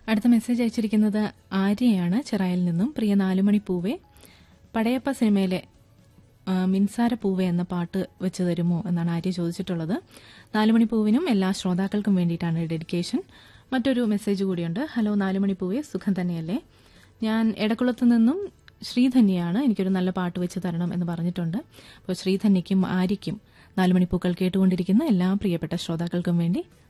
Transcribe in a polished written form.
അടുത്ത മെസ്സേജ് അയച്ചിരിക്കുന്നത് ആര്യയാണ് ചെറായിൽ നിന്നും. പ്രിയ നാലുമണി പൂവേ, പടയപ്പ സിനിമയിലെ മിൻസാര പൂവേ എന്ന പാട്ട് വെച്ച് തരുമോ എന്നാണ് ആര്യ ചോദിച്ചിട്ടുള്ളത്. നാലുമണി പൂവിനും എല്ലാ ശ്രോതാക്കൾക്കും വേണ്ടിയിട്ടാണ് ഡെഡിക്കേഷൻ. മറ്റൊരു മെസ്സേജ് കൂടിയുണ്ട്. ഹലോ നാലുമണി പൂവേ, സുഖം തന്നെയല്ലേ? ഞാൻ എടക്കുളത്ത് നിന്നും ശ്രീധന്യയാണ്. എനിക്കൊരു നല്ല പാട്ട് വെച്ച് തരണം എന്ന് പറഞ്ഞിട്ടുണ്ട്. അപ്പോൾ ശ്രീധന്യയ്ക്കും ആര്യയ്ക്കും നാലുമണിപ്പൂക്കൾ കേട്ടുകൊണ്ടിരിക്കുന്ന എല്ലാ പ്രിയപ്പെട്ട ശ്രോതാക്കൾക്കും വേണ്ടി